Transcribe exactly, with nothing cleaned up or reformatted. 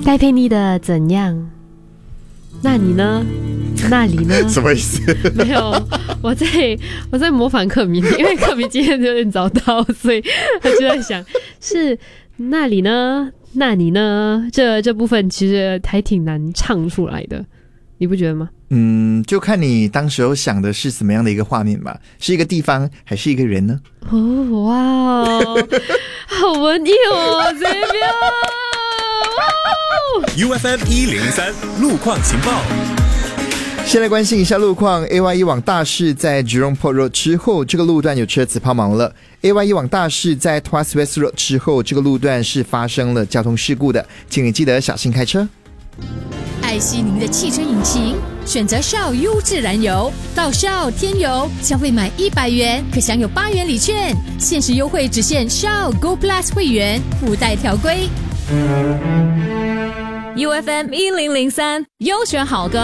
栽培你的怎样？那你呢？那里呢？ 什么意思？ 没有，我在我在模仿克明，因为克明今天有点早到，所以他就在想是那里呢？那你呢？这这部分其实还挺难唱出来的，你不觉得吗？ 嗯，就看你当时候想的是什么样的一个画面吧，是一个地方还是一个人呢？ 哦，哇哦，好文艺哦，这边。 U F M 一零零三路况情报。 先来关心一下路况 A Y 一往大市在 Jurong Port Road 之后，这个路段有车子抛锚了。 A Y 一往大市在 Tuas West Road 之后，这个路段是发生了交通事故的，请你记得小心开车。 爱惜您的汽车引擎，选择 Shell 优质燃油，到 Shell 添油，消费满一百元可享有八元礼券，限时优惠只限 Shell Go Plus 会员，附带条规。U F M 一零零三优选好歌。